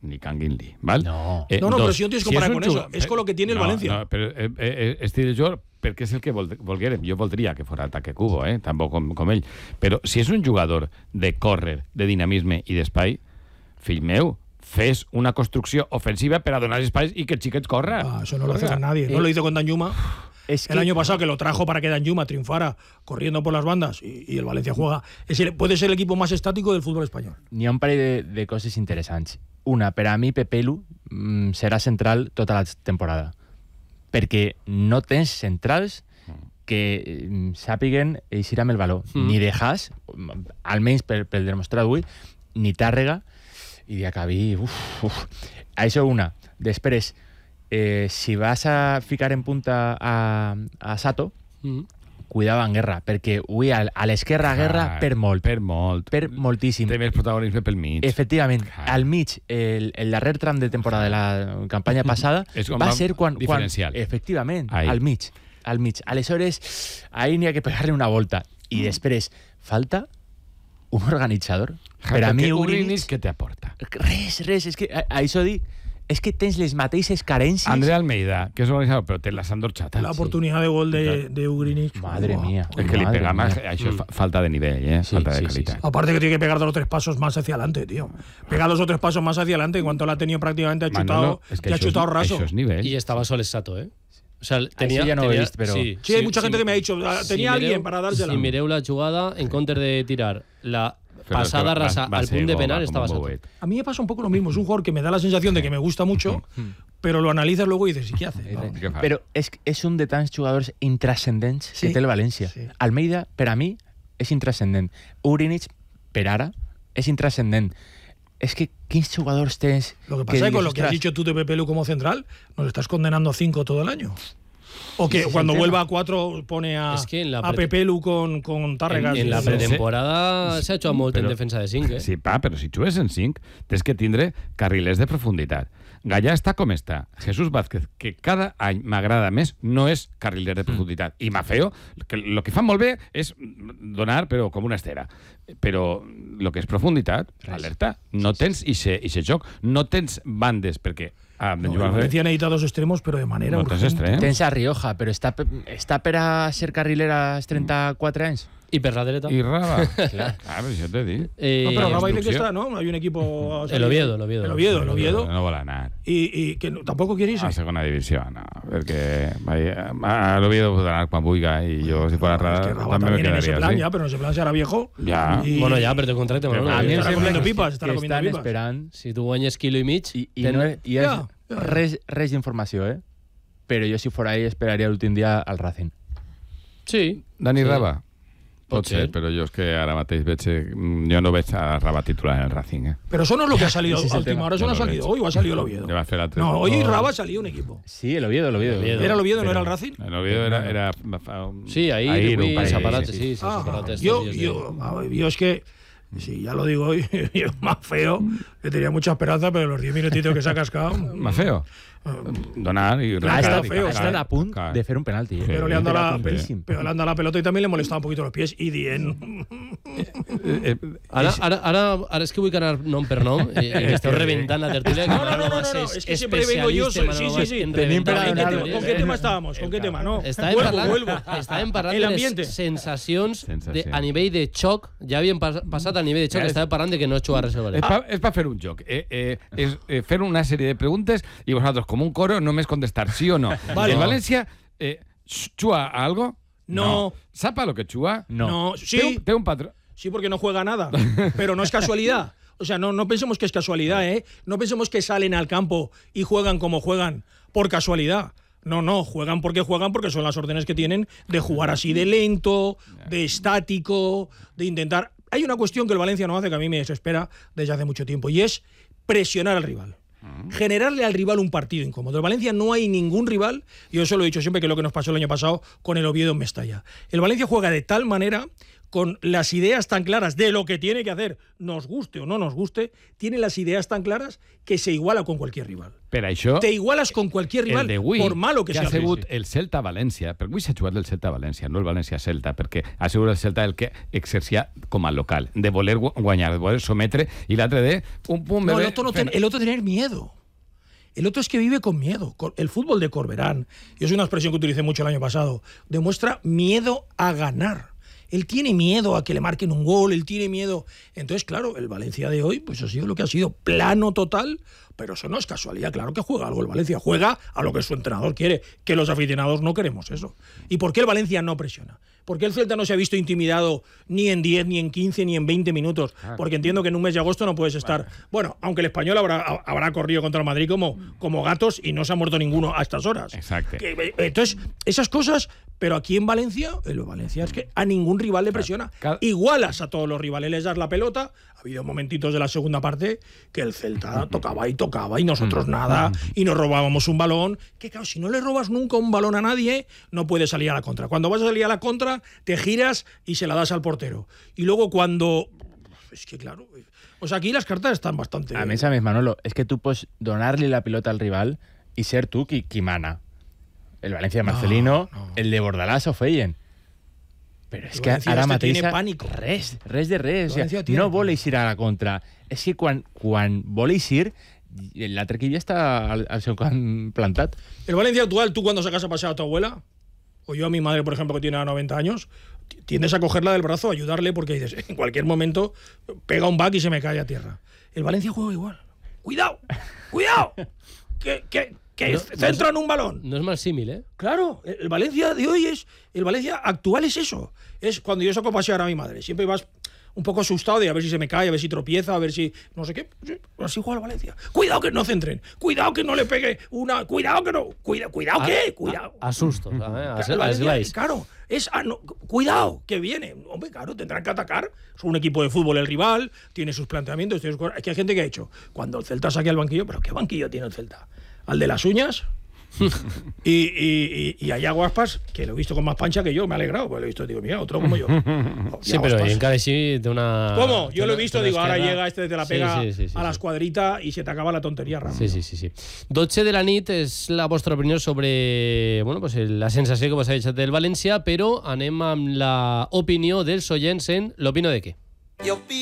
ni canguin-li, val? No, Dos, però si no tens que comparar con eso, és con lo que tiene el Valencia. No, però estic jo perquè és el que volguérem. Jo voldria que fora ataque Cubo, tampoc com ell. Però si és un jugador de córrer, de dinamisme i d'espai, fill meu, fes una construcció ofensiva per a donar espais i que el xiquet corra. Eso no lo hace nadie. No lo hizo con Danjuma. El año pasado que lo trajo para que Danjuma triunfara corriendo por las bandas y el Valencia juega. Puede ser el equipo más estático del fútbol español. N'hi ha un parell de coses interessants. Una, per a mi Pepelu serà central tota la temporada. Perquè no tens centrals que sàpiguen eixir amb el valor. Ni de Haas, almenys per demostrar avui, ni Tàrrega, i Diacabí, Això una. Després, si vas a ficar en punta a Sato, cuidado en Guerra, perquè avui a l'esquerra Guerra per molt. Per moltíssim. Té més protagonisme pel mig. Efectivament. Al mig, el darrer tram de temporada de la campanya passada va ser quan... Diferencial. Efectivament, al mig. Aleshores, ahí n'hi ha que pegar-li una volta. I després, falta un organitzador. Per a mi, Ugrinis, què t'aporta? Res. És que això dic, és que tens les mateixes carències. André Almeida, que és organitzador, però té la Sandor Chata. La oportunidad de gol de Ugrinis. Madre mía. El que li pega más, això és falta de nivell, falta de calidad. Sí. Aparte que tiene que pegar 2 o 3 pasos más hacia adelante, tío. Pega 2 o 3 pasos más hacia adelante, en cuanto la ha tenido prácticamente ha chutado raso. Això és nivell. Y estaba solo Sato, O sea, ya no lo he visto, pero... Sí, hay mucha gente que me ha dicho, tenía alguien para dársela. Si mireu la jugada, en counter de tirar la pasada rasa al punto de penal, estaba Sato. A mí me pasa un poco lo mismo. Es un jugador que me da la sensación de que me gusta mucho, pero lo analizas luego y dices, ¿y qué hace? Però és un de tants jugadors intrascendents que té el València. Sí. Almeida, per a mi, és intrascendent. Ugrinis, per ara, és intrascendent. Es que, ¿quins jugadores tens? Lo que pasa es que con lo que has dicho tú de Pepelu como central, nos estás condenando a 5 todo el año. O que cuando vuelva a 4 pone a Pepelu con Tàrrega. En la pretemporada se ha hecho molt en defensa de 5. Sí, però si jugues en 5, tens que tindre carrilers de profunditat. Gallà està com està. Jesús Vázquez, que cada any m'agrada més, no és carriler de profunditat. I Mafeo, el que fan molt bé és donar, però com una estera. Però el que és profunditat, alerta, no tens ixe joc, no tens bandes, perquè... Valencia necesita 2 extremos, pero de manera urgente. Tens a Rioja, però està per a ser carriler als 34 anys. Y per la dreta. Y Raba. Claro, yo te digo. No, pero Raba dice que está, ¿no? Hay un equipo... El Oviedo. No vol anar. Y que tampoco quiere irse. A segona divisió, no. Perquè a l'Oviedo pot anar quan vulga i jo, si fos Raba, també me quedaria. Pero en ese plan serà viejo. Ja. Bueno, ja, però te contracte. A mi em sembla que estan esperant... Si tu guanyes quilo i mig... I res d'informació, però jo si fora ell esperaria l'últim dia al Racing. Sí. Dani Raba? Pot ser, però jo és que ara mateix jo no veig a Raba titular en el Racing. Pero eso no es lo que ha salido a última hora, eso no ha salido hoy, o ha salido el Oviedo. No, hoy Raba salió un equipo. Sí, el Oviedo. ¿Era el Oviedo, no era el Racing? El Oviedo era sí, ahí Saparate, sí. Yo es que, sí, ya lo digo hoy, yo más feo, que tenía mucha esperanza, pero los 10 minutitos que se ha cascado... Más feo. Donar y está a punt de fer un penalti. Pero le han dado la pelota y también le molestaba un poquito los pies y Dien. Ara és que vull anar nom per nom i esteu reventant la tertúlia. No, es que siempre vengo yo. Sí. ¿Con qué tema estábamos? ¿Con qué tema? No. Estàvem parlant de les sensacions a nivell de xoc. Ja havien passat a nivell de xoc. Estàvem parlant de que no juga res el València. És per fer un joc. És fer una sèrie de preguntes i vosaltres com un coro només contestar sí o no. Vale. ¿El Valencia chua a algo? No. ¿Sapa lo que chua? No. Sí. ¿Te un patrón? Sí, porque no juega nada. Pero no es casualidad. O sea, no pensemos que es casualidad, ¿eh? No pensemos que salen al campo y juegan como juegan por casualidad. No, juegan porque son las órdenes que tienen de jugar así de lento, de estático, de intentar... Hay una cuestión que el Valencia no hace que a mí me desespera desde hace mucho tiempo y es presionar al rival. Generarle al rival un partido incómodo. En Valencia no hay ningún rival, yo eso lo he dicho siempre, que es lo que nos pasó el año pasado con el Oviedo en Mestalla. El Valencia juega de tal manera con las ideas tan claras de lo que tiene que hacer, nos guste o no nos guste, tiene las ideas tan claras que se iguala con cualquier rival. Per això, te iguales con cualquier rival, por malo que sea. Ha sigut el Celta-València, perquè avui s'ha jugat el Celta-València, no el València-Celta, perquè ha sigut el Celta el que exercia com a local, de voler guanyar, de voler sometre, i l'altre de un punt... No, el otro tener miedo. El otro es que vive con miedo. El fútbol de Corberán, y es una expresión que utilicé mucho el año pasado, demuestra miedo a ganar. Él tiene miedo a que le marquen un gol, él tiene miedo. Entonces, claro, el Valencia de hoy pues ha sido lo que ha sido, plano total, pero eso no es casualidad. Claro que juega algo el Valencia, juega a lo que su entrenador quiere, que los aficionados no queremos eso. ¿Y por qué el Valencia no presiona? ¿Por qué el Celta no se ha visto intimidado ni en 10, ni en 15, ni en 20 minutos? Porque entiendo que en un mes de agosto no puedes estar... Bueno, aunque el Español habrá corrido contra el Madrid como gatos y no se ha muerto ninguno a estas horas. Exacto. Entonces, esas cosas... Pero aquí en Valencia, es que a ningún rival le presiona. Igualas a todos los rivales, les das la pelota. Ha habido momentitos de la segunda parte que el Celta tocaba y nosotros nada, y nos robábamos un balón. Que claro, si no le robas nunca un balón a nadie, no puedes salir a la contra. Cuando vas a salir a la contra, te giras y se la das al portero. Y luego cuando... Es que claro... Pues aquí las cartas están bastante... A més, Manolo, és que tu pots donar-li la pilota al rival i ser tu qui mana. El València de Marcelino, el de Bordalás ho feien. Però és que ara mateix res de res. No vol eixir a la contra. És que quan vol eixir, l'altre equip ja està al seu camp plantat. El Valencia actual, tú cuando sacas a pasear a tu abuela, o yo a mi madre, por ejemplo, que tiene 90 años, tiendes a cogerla del brazo, a ayudarle, porque dices, en cualquier momento pega un back y se me cae a tierra. El Valencia juega igual. ¡Cuidado! Que centran un balón. No es mal símil, ¿eh? Claro, el Valencia de hoy el Valencia actual es eso. Es cuando yo saco a pasear a mi madre. Siempre vas un poco asustado de a ver si se me cae, a ver si tropieza, a ver si no sé qué. Así juega el Valencia. Cuidado que no centren. Cuidado que no le pegue una. Cuidado que no. Cuidado qué. Cuidado. Asusto. Claro. Cuidado que viene. Hombre, claro, tendrán que atacar. Son un equipo de fútbol el rival, tiene sus planteamientos. Es que hay gente que ha hecho. Cuando el Celta saque al banquillo, ¿pero qué banquillo tiene el Celta? ¿Al de las uñas? y allá Guaspas, que lo he visto con más pancha que yo, me ha alegrado, porque lo he visto, digo, mira, otro como yo. Sí, pero en cada sí de una... ¿Cómo? Yo lo he visto, digo, ahora llega este, te la pega a la escuadrita y se te acaba la tontería rápido. Sí. 12 de la nit és la vostra opinió sobre pues la sensació que vos ha deixat del València, però anem amb la opinió dels oients en l'opinió de què?